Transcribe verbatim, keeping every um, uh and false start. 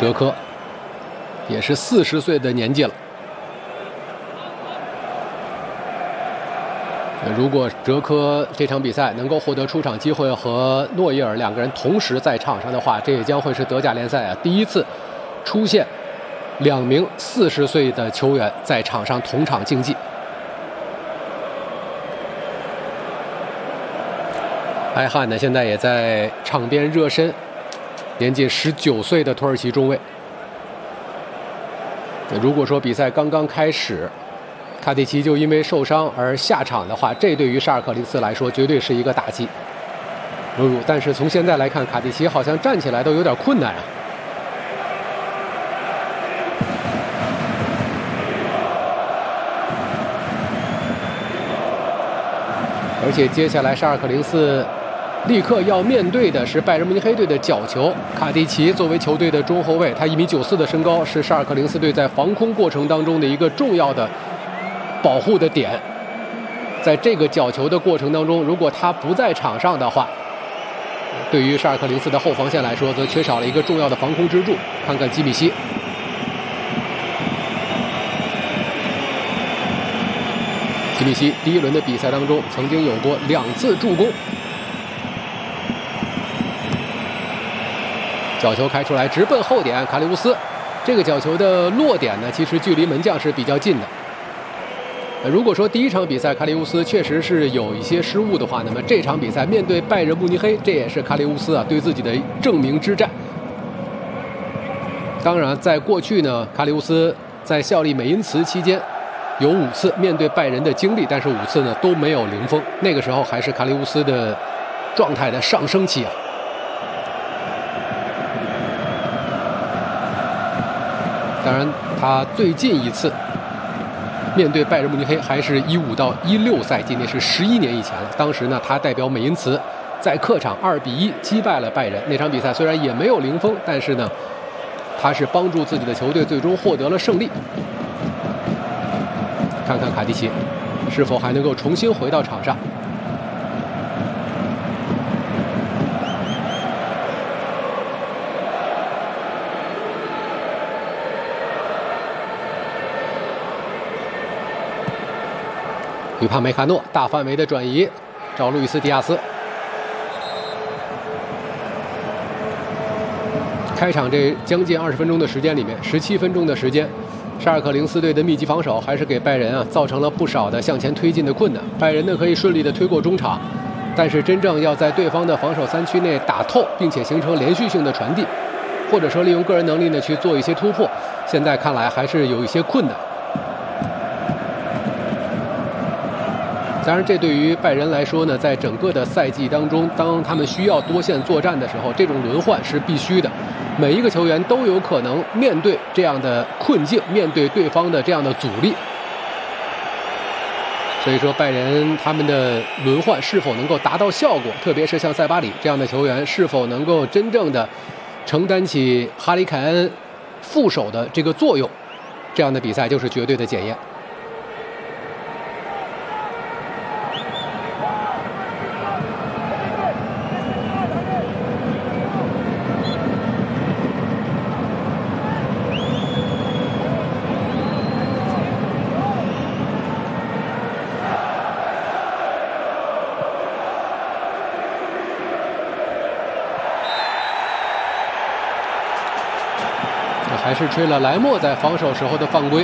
哲科也是四十岁的年纪了。如果哲科这场比赛能够获得出场机会，和诺伊尔两个人同时在场上的话，这也将会是德甲联赛啊第一次出现两名四十岁的球员在场上同场竞技。埃汉呢，现在也在场边热身，年仅十九岁的土耳其中卫。如果说比赛刚刚开始，卡蒂奇就因为受伤而下场的话，这对于沙尔克零四来说绝对是一个打击。但是从现在来看，卡蒂奇好像站起来都有点困难啊。而且接下来沙尔克零四立刻要面对的是拜仁慕尼黑队的角球。卡蒂奇作为球队的中后卫，他一米九四的身高是沙尔克零四队在防空过程当中的一个重要的保护的点。在这个角球的过程当中，如果他不在场上的话，对于沙尔克零四的后防线来说，则缺少了一个重要的防空支柱。看看基米希，基米希第一轮的比赛当中曾经有过两次助攻。角球开出来，直奔后点，卡利乌斯。这个角球的落点呢，其实距离门将是比较近的。如果说第一场比赛卡利乌斯确实是有一些失误的话，那么这场比赛面对拜仁慕尼黑，这也是卡利乌斯啊对自己的证明之战。当然，在过去呢，卡利乌斯在效力美因茨期间有五次面对拜仁的经历，但是五次呢都没有零封。那个时候还是卡利乌斯的状态的上升期啊。当然，他最近一次面对拜仁慕尼黑还是一五到一六赛季，那是十一年以前了。当时呢，他代表美因茨在客场二比一击败了拜仁。那场比赛虽然也没有零封，但是呢，他是帮助自己的球队最终获得了胜利。看看卡蒂奇是否还能够重新回到场上。吕帕梅卡诺大范围的转移，找路易斯·迪亚斯。开场这将近二十分钟的时间里面，十七分钟的时间，沙尔克零四队的密集防守还是给拜仁啊造成了不少的向前推进的困难。拜仁呢可以顺利的推过中场，但是真正要在对方的防守三区内打透，并且形成连续性的传递，或者说利用个人能力呢去做一些突破，现在看来还是有一些困难。当然，这对于拜仁来说呢，在整个的赛季当中，当他们需要多线作战的时候，这种轮换是必须的。每一个球员都有可能面对这样的困境，面对对方的这样的阻力。所以说，拜仁他们的轮换是否能够达到效果，特别是像塞巴里这样的球员，是否能够真正的承担起哈里凯恩副手的这个作用，这样的比赛就是绝对的检验。还是吹了莱莫在防守时候的犯规。